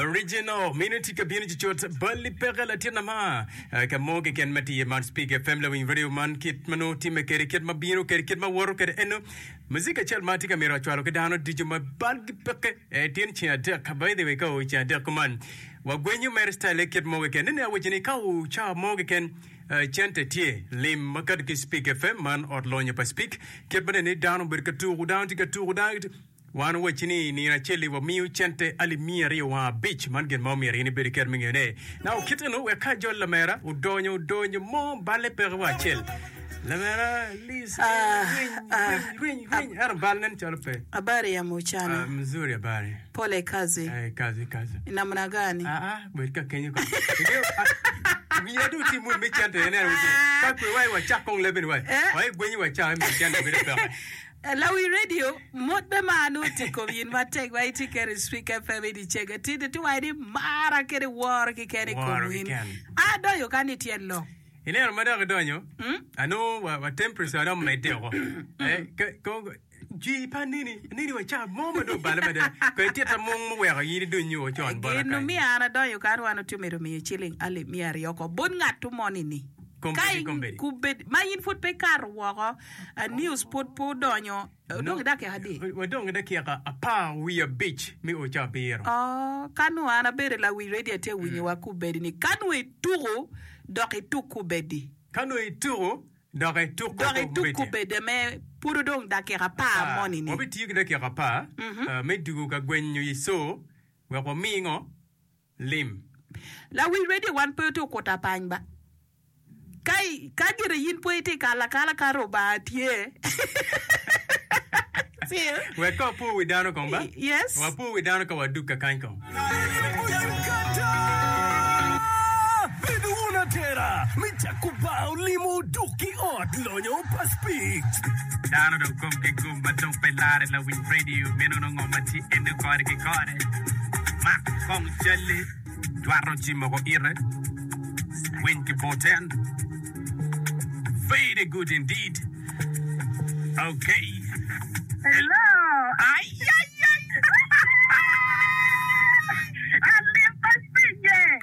Original Minute Kabini Chot Bali Pegala Tinama Kamoga can Mati Man speaker family radio man kit mano time kerikit mabino kerikit ma work at eno Musica Chel Matica Mira Chalo Cadano Digima Balgi Peke Tin Chia Kabai the Weko Chia Command. What when you marry style kit Mogan and which in a cow cha Mogan Chante Tie Lim Makadiki speak FM man or Lonya pa speak Kibban it down Birkatu down to get two down. One wachini ni na cheli wa miu chante alimia rio wa beach mangen momi rini beri kermingene. Now kitano we kajol la mera udonyo mo bale per wa chel. La mera lis gwing ara balnen chalope. Habari ya mchana. Mzuri habari. Pole kazi. Kazi. Namna gani? Berika Kenya kwa. Mia du ti mu me chante ene wuti. Kakwe wai wa chakong leben wai. Wai gwenyi wa cha me chante beri per. Lawi radio modda manu tiko yin matek wai tikere speaker FM di chega tide tu wai di mara kere war ki kere ko win ado yo kani tiello ine armada gadonyo ano wa temperature na meteo ko ji panini wa cha momo do balama de ko tieta mong mo wa yiri do nyu chon bala no mi ara do yo kan wanu tumero mi chilling ale mi ari ko bon ngatu monini kai kubed mayin foot pe kar woro a news put po donyo dong da ke hadi we dong da ke a pa we a beach mi o cha bero kanu ana bere la we ready te winyi wa kubedi ni kanu e turo doke tu kubedi kanu e turo doke tu kubedi me puro dong da ke pa moni ni obi ti da ke pa me dugu ka gwenyu iso we ko mingo lim la we ready one po to kota panyba kai kagire yin poete kala karo ba tie see we ko pu we down ko ba yes wa pu we down ko wa duka kanko biduna tera michakuba ulimo duki od lonyo paspik down do kom ke kom ba don pelare la win radio meno no ngomati en ko ari ke kore ma kong jelle dwaro jimo ko ire win ke poten. Very good indeed. Okay. Hello. Ay. I'm passenger.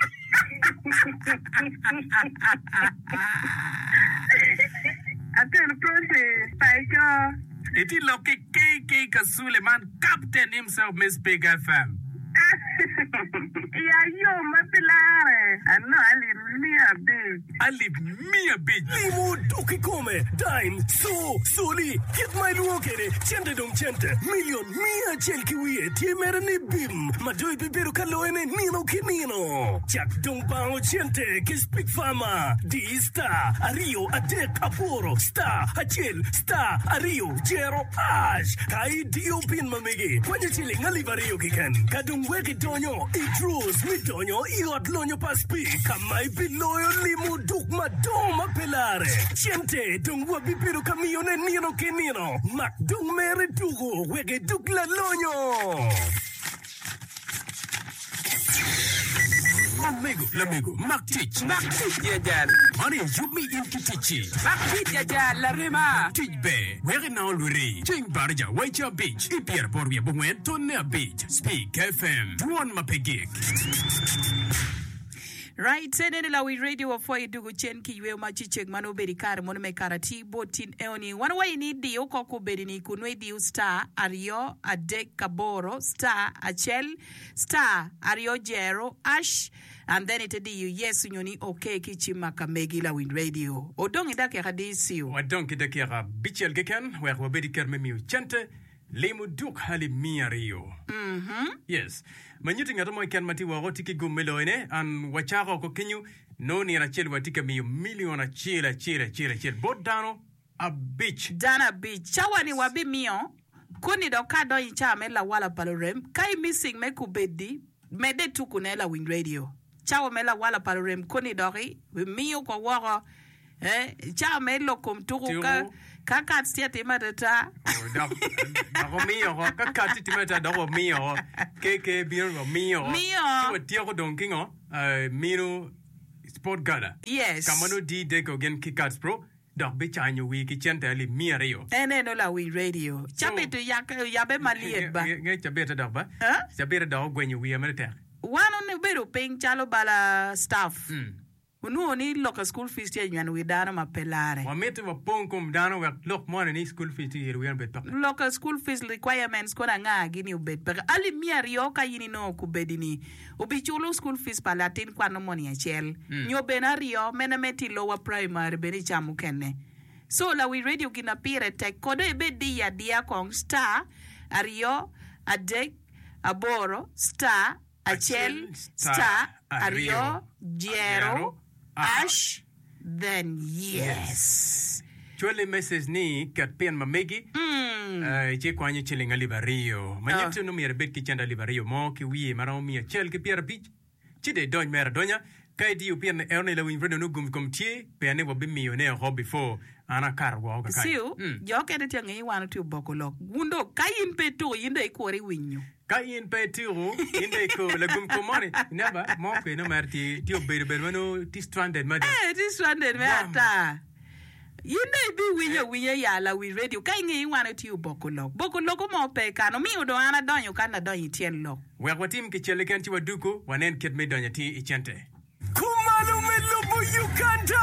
I tell process. Paiko. It is like K. Suleiman, Captain himself, Miss Big FM. Yeah, you, my pilare. I know I live me a bit. Limo doki come, dime, soli, get my luokere, chente dom chente, million, mia chelki wie, tiemere ni bim, madoi biberu kaloene, nino kinino. Chak dong pao chente, ke speak fama, di sta, ario, atek, aporo, sta, achel, sta, ario, jero, ash, kai dio pin mamegi, kwanye chile ngalivario kikan, kadung weki donyo, itrus, mi donyo, iot lonyo paspi, kamai biloyo limo duk madoma pelare, chente, dung wabipiru kamione nino kenino, mak dung mere dugo, wege duk la lonyo. Lamigo, Mac teach ya jal. Money you me in teach. Mac teach ya jal la rima. Teach be. Where now luri. Ching barja, wait your beach. Ipier por via bungwen tonne beach. Speak FM. Tuan mapegik. Right, sene la we radio of why dugu chen ki we ma chichek mano beri kar mono me karati botin eoni one way ni di okoko beri ni kunwe di star ario adek kaboro star achel star ario jero ash and then it di yes nyoni okay kichima kamegi la win radio odong idake hadisi odong idake ra bichel geken we beri kar memi chante lemu duk hali miario. Yes. Manyuti ngatomo ikan mati waroti ki gumeloine an wacharo ko kinyu no ni rachel watika mi miliona chila. Bodano a beach. Dana beach. Chawani wabi mio. Kuni dokado incha mela wala palorem. Kai missing meku bedi. Mede tukunela win radio. Chawa mela wala palorem. Kuni dori. Mio kwa waro. Cha melo kumturu kakat stiati matata. Dago mio kakati timata dago mio keke biro mio tioko donkingo mino sport gala. Yes. Kamano di deko gen kikats pro. Dog be chanyo wiki chentali mia rio. No la we radio. Chabe to yabe maliet ba. Chabeta dog ba. Chabeta dog when you we amerita. One bedo piny chalo bala staff. Unuo ni loka school fees tia nyan widana mapelare. Wamete wapong kum dano wak lok mwana ni school fees ti yeruyan bet pak. Loka school fees requirements kona nga gini ubet peka. Ali mia rioka yini no kubedini. Ubichulo school fees palatin kwa no moni achel. Nyo bena rio mena meti lower primary beni chamu kene. So la we radio gina pire tek kodo ebe dia dia kong star ario adek aboro star achel star ario jero ash then yes. Chole message ni kat pian mamegi. Je kwanye chilinga libario. Manyetu no mier bet ki chanda libario mo ki wie mara mi chel ki pier bich. Chide don mer donya kai di pian erne la win no gum kom tie pe ne wo be millionaire ho before ana kar wo ka kai. Siu jo kede tiangi wan tu bokolok. Gundo kayin pe to yinde ikori winyu. Kayin pe tiro inde ko la gum komone neba mo pe no merti ti obedo no ti stranded mother. Ti stranded mata. Yinde bi winyo ya la we radio kai ngi wan tu bokolok. Bokolok mo pe kano mi udo ana donyo kana donyi tien lo. We watim ki chele kan ti waduko wanen ket me donya ti ichente. Kumalo melobo Uganda.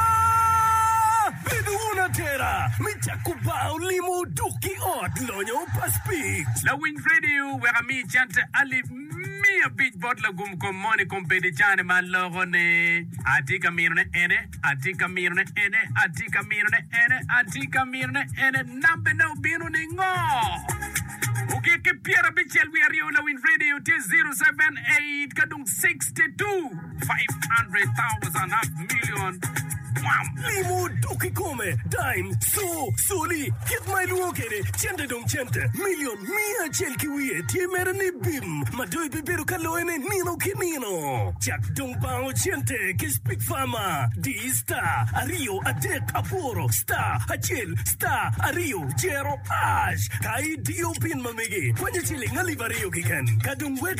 Bidu una tera. Micha kubao limo duki ot lonyo paspik. La Win Radio wera mi chante alif mi a big bot la gum kom money kompede chane man logone. Atika mirne ene, atika mirne ene, atika mirne ene, atika mirne ene. Nambe no binu ni ngo. Okay, ke Pierre Bichel we are la Win Radio to 078 kadung 62 500,000 half million. Limo duki come, dime, soli, get my luokere, chente dong chente, million, mia chelki wie, tie mere ni bim, madoi bibero kaloene nino kinino. Chak dong bao chente, ke speak fama, di star, ario, adek, aporo, star, achel, star, ario, jero, ash, kai dio pin mamigi, kwenye chile ngalivario kikan, kadung